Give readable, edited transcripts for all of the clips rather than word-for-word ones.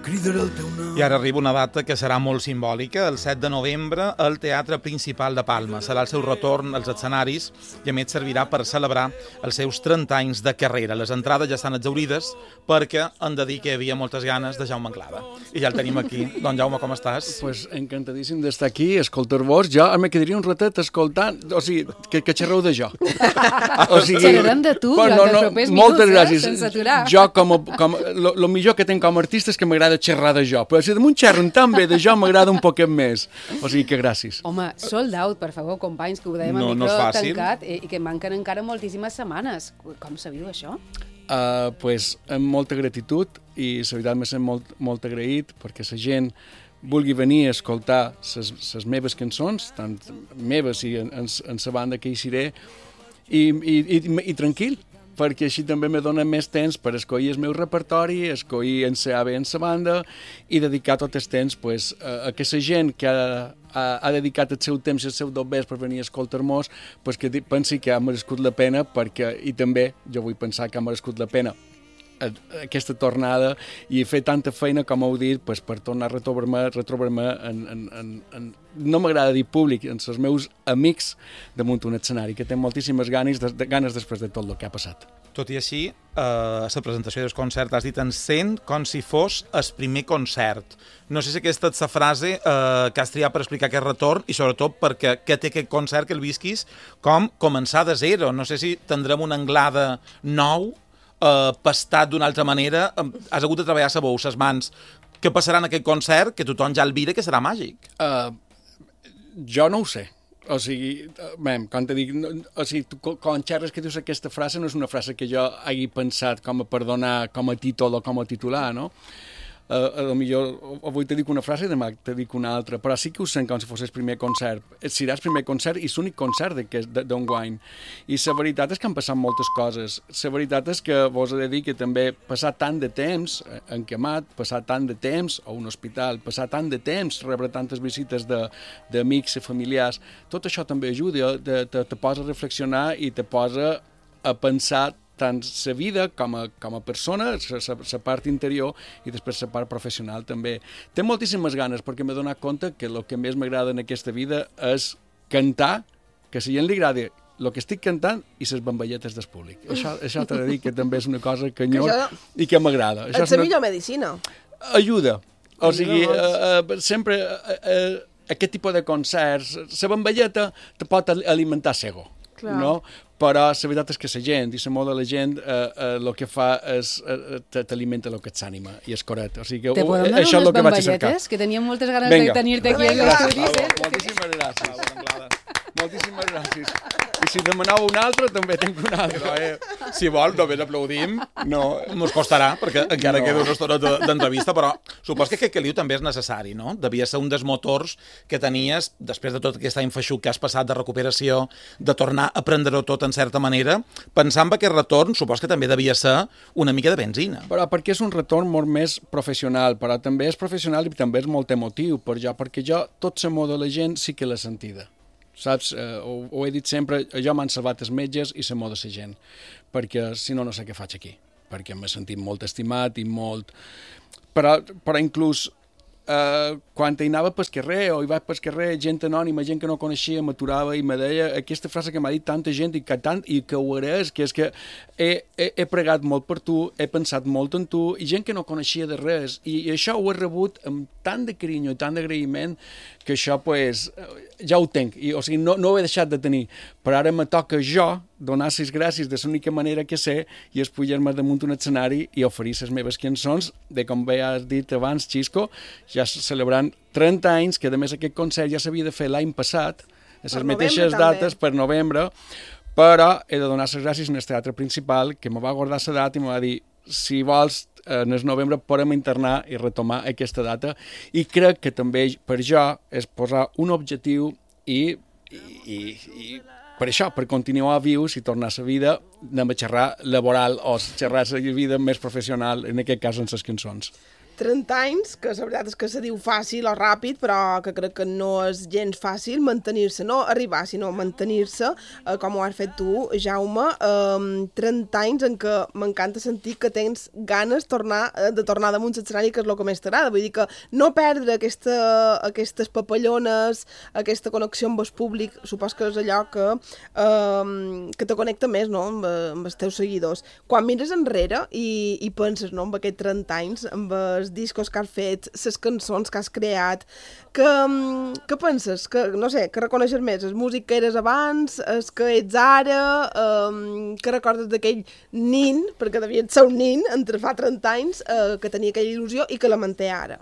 Cridaré el teu nom. I ara arriba una data que serà molt simbòlica, el 7 de novembre, al Teatre Principal de Palma. Serà el seu retorn als escenaris i a més servirà per celebrar els seus 30 anys de carrera. Les entrades ja estan exhaurides perquè han de dir que hi havia moltes ganes de Jaume Anglada. I ja el tenim aquí. Don Jaume, com estàs? Pues encantadíssim d'estar aquí, escoltar-vos. Jo me quedaria un ratet escoltant, o sigui, que xerreu de jo. O sigui, xerrarem de tu durant els propers minuts, moltes gràcies. Sense aturar. Jo, lo millor que tinc com a artista és que m'agrada xerrar de jo, però si damunt xerren tan bé de jo m'agrada un poquet més. O sigui que gràcies. Home, sold out, per favor, companys, que ho dèiem a micro tancat i que manquen encara moltíssimes setmanes. Com sabeu això? Pues amb molta gratitud i la veritat me sent molt agraït perquè la gent vulgui venir a escoltar les meves cançons, tant meves i en la banda que hi seré, i tranquil, perquè així també me dona més temps per escollir el meu repertori, escollir ensenyar bé en la banda i dedicar tot el temps pues, a que la gent que ha dedicat el seu temps i el seu dobbers per venir a escoltar-nos pues, que pensi que ha merescut la pena perquè, i també jo vull pensar que ha merescut la pena aquesta tornada i fer tanta feina, com heu dit, pues, per tornar a retrobar-me no m'agrada dir públic, en els meus amics damunt un escenari, que té moltíssimes ganes després de tot el que ha passat. Tot i així, a la presentació del concert has dit en sent com si fos el primer concert. No sé si aquesta és la frase que has triat per explicar aquest retorn i sobretot perquè què té aquest concert que el visquis com començar de zero. No sé si tindrem una Anglada nou, pastat d'una altra manera, has hagut de treballar a veu, les mans. Què passarà en aquest concert que tothom ja el vira que serà màgic? Jo no ho sé. O sigui, quan te dic, o sigui, quan xerres que dius aquesta frase no és una frase que jo hagi pensat com a per donar com a títol o com a titular, no? Millor avui te dic una frase i demà te dic una altra, però sí que ho sent com si fos el primer concert. Serà el primer concert i l'únic concert d'enguany. I la veritat és que han passat moltes coses. La veritat és que vos he de dir que també passar tant de temps encamat, passar tant de temps a un hospital, passar tant de temps, rebre tantes visites d'amics i familiars, tot això també ajuda, te posa a reflexionar i te posa a pensar tant la vida com a persona, la part interior i després la part professional també. Té moltíssimes ganes perquè m'he donat compte que el que més m'agrada en aquesta vida és cantar, que si a gent li agrada el que estic cantant i les bamballetes del públic. Això t'he de dir que també és una cosa que enyor i que m'agrada. És la millor medicina. Ajuda. O sigui, sempre aquest tipus de concerts, la bamballeta te pot alimentar l'ego. No? Però la veritat és que la gent i la moda de la gent el que fa és t'alimenta el que ets ànima i és correcte. O sigui, te podem donar unes bamballetes? Que teníem moltes ganes de tenir-te aquí en l'estudi. Moltíssimes gràcies. Moltíssimes gràcies. I si demaneu una altra, també tinc una altra. Si vol, només aplaudim. No, mos costarà, perquè encara queda una estona d'entrevista, però supos que aquest caliu també és necessari, no? Devia ser un dels motors que tenies, després de tot aquest any feixuc que has passat de recuperació, de tornar a prendre-ho tot en certa manera, pensant que aquest retorn, supos que també devia ser una mica de benzina. Però perquè és un retorn molt més professional, però també és professional i també és molt emotiu per jo, perquè jo, tot la moda de la gent sí que l'he sentida. Saps? Ho he dit sempre, jo m'han salvat els metges i la moda la gent, perquè si no, no sé què faig aquí, perquè m'he sentit molt estimat i molt... Però inclús quan hi anava pel carrer o hi vaig pel carrer, gent anònima, gent que no coneixia, m'aturava i me deia aquesta frase que m'ha dit tanta gent i que ho agraeix, que és que he pregat molt per tu, he pensat molt en tu, i gent que no coneixia de res, i això ho he rebut amb tant de carinyo i tant d'agraïment que això, pues, ja ho tenc, o sigui, no ho he deixat de tenir, però ara me toca jo donar les gràcies de l'única manera que sé i és pujar-me damunt un escenari i oferir les meves cançons de, com bé has dit abans, Xisco, ja celebrant 30 anys, que a més aquest concert ja s'havia de fer l'any passat, a les mateixes dates, per novembre, però he de donar les gràcies al Teatre Principal, que me va guardar la data i me va dir, si vols, en el novembre podem internar i retomar aquesta data, i crec que també per jo és posar un objectiu i per això, per continuar vius i tornar a la vida, anem a xerrar laboral o xerrar la vida més professional, en aquest cas en les cançons. 30 anys, que la veritat és que se diu fàcil o ràpid, però que crec que no és gens fàcil mantenir-se, no arribar, sinó mantenir-se, com ho has fet tu, Jaume, 30 anys en què m'encanta sentir que tens ganes de tornar damunt l'escenari, que és el que més t'agrada, vull dir que no perdre aquestes papallones, aquesta connexió amb el públic, supos que és allò que te connecta més, no?, amb els teus seguidors. Quan mires enrere i penses, no?, amb aquests 30 anys, amb els discos que has fet, les cançons que has creat, que penses? No sé, que reconeixes més? El músic que eres abans, el que ets ara, que recordes d'aquell nin, perquè devia ser un nin, entre fa 30 anys, que tenia aquella il·lusió i que la manté ara?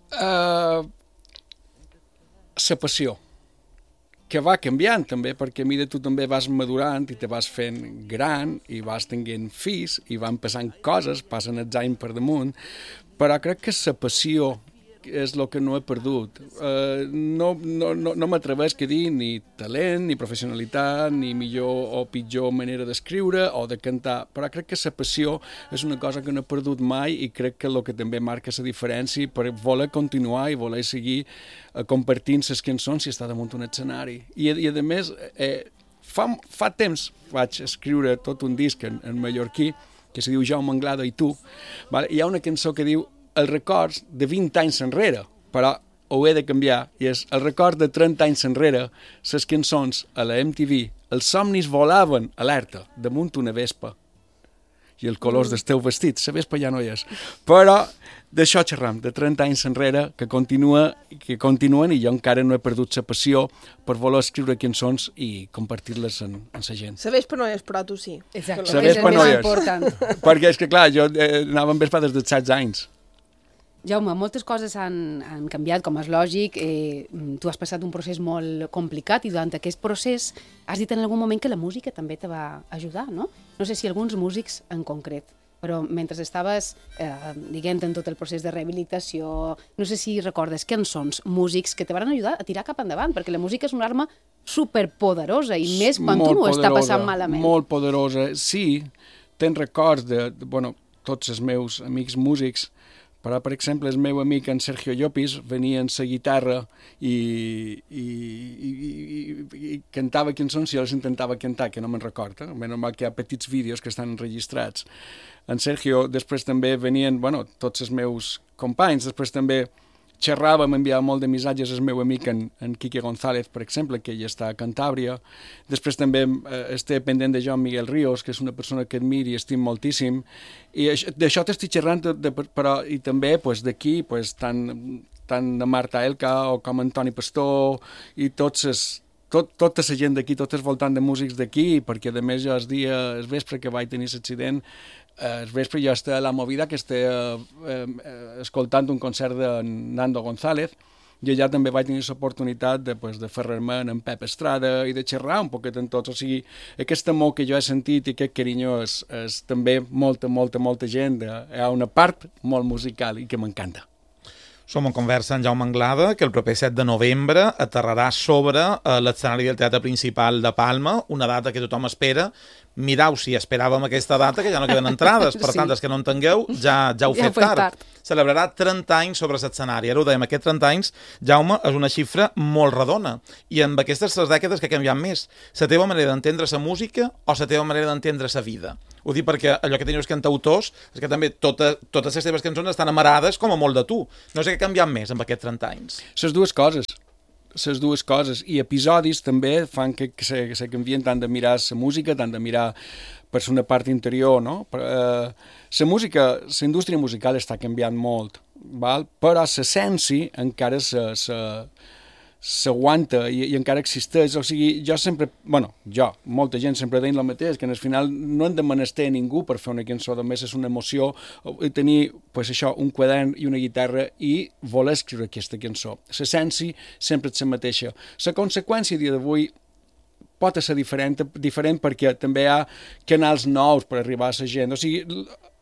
La passió, que va canviant també, perquè mira, tu també vas madurant i te vas fent gran i vas tenint fills i van passant coses, passen els anys per damunt, però crec que la passió és el que no he perdut. No m'atrevesc a dir ni talent, ni professionalitat, ni millor o pitjor manera d'escriure o de cantar, però crec que la passió és una cosa que no he perdut mai i crec que el que també marca la diferència per voler continuar i voler seguir compartint les cançons i estar damunt un escenari. I a més, fa temps vaig escriure tot un disc en mallorquí que se diu Jaume Anglada i tu. Vale? Hi ha una cançó que diu els records de 20 anys enrere, però ho he de canviar, i és el record de 30 anys enrere, les cançons a la MTV, els somnis volaven alerta damunt una vespa, i els colors del teu vestit, la vespa ja no hi és. Però d'això xerram, de 30 anys enrere, que continuen i jo encara no he perdut la passió per voler escriure cançons i compartir-les amb la gent. La vespa no hi és, però tu sí. Exacte, la vespa no hi és. Important. Perquè és que, clar, jo anava amb vespa des dels 16 anys. Jaume, moltes coses han canviat, com és lògic. Tu has passat un procés molt complicat i durant aquest procés has dit en algun moment que la música també te va ajudar, no? No sé si alguns músics en concret, però mentre estaves, diguem, en tot el procés de rehabilitació, no sé si recordes cançons, músics que te van ajudar a tirar cap endavant, perquè la música és una arma superpoderosa i més quan tu no ho està passant malament. Molt poderosa, sí. Tens records de tots els meus amics músics, però, per exemple, el meu amic en Sergio Llopis venia amb la guitarra i cantava cançons i jo les intentava cantar, que no me'n recordo. Menys mal que hi ha petits vídeos que estan enregistrats. En Sergio, després també venien, tots els meus companys, després també xerrava, m'enviava molt de missatges el meu amic en Quique González, per exemple, que ell està a Cantàbria. Després també estic pendent de Joan Miguel Ríos, que és una persona que admiro i estim moltíssim. I d'això t'estic xerrant, però i també d'aquí, tant de Marta Elka o com Antoni Pastor i tota la gent d'aquí, tot el voltant de músics d'aquí, perquè a més jo el vespre que vaig tenir l'accident, el vespre jo estava a la Movida, que estava escoltant un concert de Nando González, i allà també vaig tenir l'oportunitat de ferrar-me amb Pep Estrada i de xerrar un poquet amb tots. O sigui, aquest amor que jo he sentit i aquest carinyo és també molta gent. Hi ha una part molt musical i que m'encanta. Som en conversa amb Jaume Anglada, que el proper 7 de novembre aterrarà sobre l'escenari del Teatre Principal de Palma, una data que tothom espera. Mirau si esperàvem aquesta data, que ja no queden entrades, per tant, els que no entengueu, ja ho fet tard. Celebrarà 30 anys sobre l'escenari. Ara ho dèiem, aquests 30 anys, Jaume, és una xifra molt redona. I amb aquestes 3 dècades que ha canviat més, la teva manera d'entendre la música o la teva manera d'entendre la vida? Ho dic perquè allò que teniu els cantautors és que també totes les teves cançons estan amarades com a molt de tu. No sé què ha canviat més amb aquests 30 anys. Les dues coses, i episodis també fan que se canvien tant de mirar la música, tant de mirar per una part interior, no? La música, la indústria musical està canviant molt, val? Però l'essència encara s'aguanta i encara existeix. O sigui, jo sempre, molta gent sempre deien el mateix, que al final no hem de menester ningú per fer una cançó, només és una emoció, tenir un quadern i una guitarra i voler escriure aquesta cançó. L'essència sempre és la mateixa. La conseqüència a dia d'avui pot ser diferent perquè també hi ha canals nous per arribar a la gent. O sigui,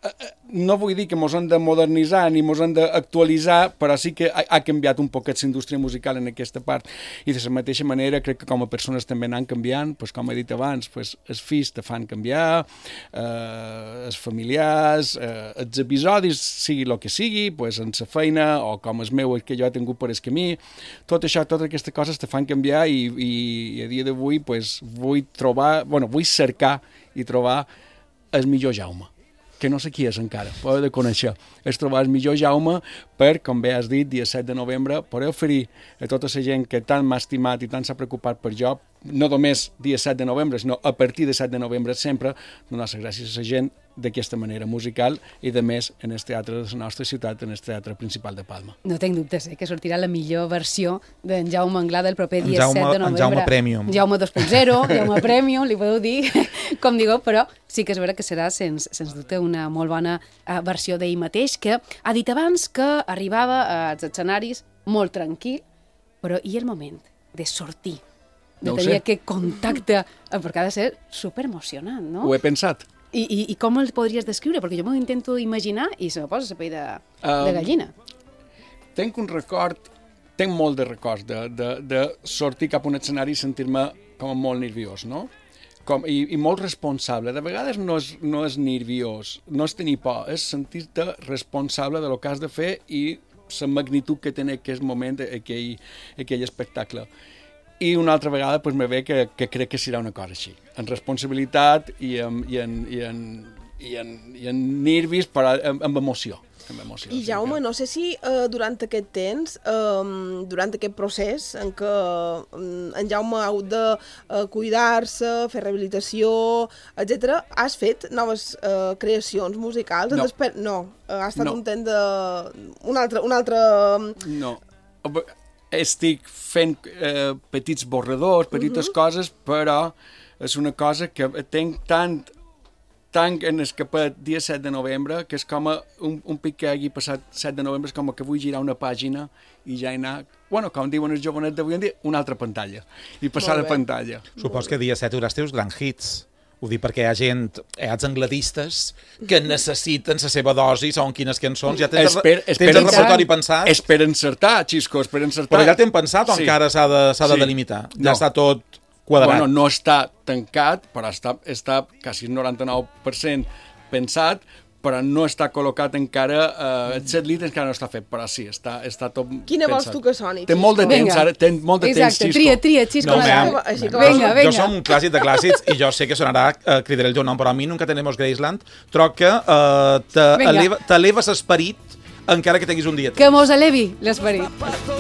no vull dir que mos hem de modernitzar ni mos hem d'actualitzar, però sí que ha canviat un poquet la indústria musical en aquesta part. I de la mateixa manera crec que com a persones també anem canviant, pues, com he dit abans, pues, els fills te fan canviar, els familiars, els episodis, sigui el que sigui, pues, en la feina, o com el meu, que jo he tingut per el camí, tot això, totes aquestes coses te fan canviar i a dia d'avui pues, vull cercar i trobar el millor Jaume, que no sé qui és encara, però he de conèixer. És trobar el millor Jaume per, com bé has dit, dia 7 de novembre, poder oferir a tota la gent que tant m'ha estimat i tant s'ha preocupat per jo, no només dia 7 de novembre, sinó a partir de 7 de novembre sempre, donar les gràcies a la gent d'aquesta manera musical i, de més, en el teatre de la nostra ciutat, en el teatre principal de Palma. No tinc dubtes, que sortirà la millor versió d'en Jaume Anglada el proper dia 7 de novembre. En Jaume Premium. Jaume 2.0, Jaume Premium, li podeu dir com digueu, però sí que és vera que serà, sens dubte, una molt bona versió d'ell mateix, que ha dit abans que arribava als escenaris molt tranquil, però i el moment de sortir, de tenir aquest contacte, perquè ha de ser superemocionant, no? Ho he pensat. I com el podries descriure? Perquè jo m'ho intento imaginar i se me posa la pell de gallina. Tinc molt de records de sortir cap a un escenari i sentir-me com molt nerviós, no? I molt responsable. De vegades no és nerviós, no és tenir por, és sentir-te responsable de lo que has de fer i la magnitud que té en aquest moment aquell espectacle. I una altra vegada pues, me ve que crec que serà una cosa així, en responsabilitat i en nervis, però amb emoció. I Jaume, no sé si durant aquest temps, durant aquest procés en què en Jaume ha hagut de cuidar-se, fer rehabilitació, etc., has fet noves creacions musicals? No, ha estat un temps de... Un altre... No. Estic fent petits borradors, petites coses, però és una cosa que tinc tant en escapat dia 7 de novembre, que és com un pic que hagi passat 7 de novembre, és com que vull girar una pàgina i ja anar, com diuen els jovenets d'avui en dia, una altra pantalla, i passar la pantalla. Supos que dia 7 hauràs teus grans hits. Ho dic perquè hi ha els angladistes que necessiten la seva dosi, segons quines cançons. Ja tens el repertori pensat? És per encertar, Xisco, és per encertar. Però ja el tens pensat o encara s'ha de delimitar? Ja està tot quadrat? Bueno, no està tancat, però està quasi el 99% pensat, però no està col·locat encara, el set litres encara no està fet, però sí, està tot Quina pensat. Vols tu que soni, Té molt de temps, ara, té molt de temps, Xisco. Tria, Xisco. Venga. Jo som un clàssic de clàssics i jo sé que sonarà, cridaré el teu nom, però a mi Nunca tenemos Graceland, troc que t'eleva l'esperit encara que tinguis un dia. Que mos elevi l'esperit.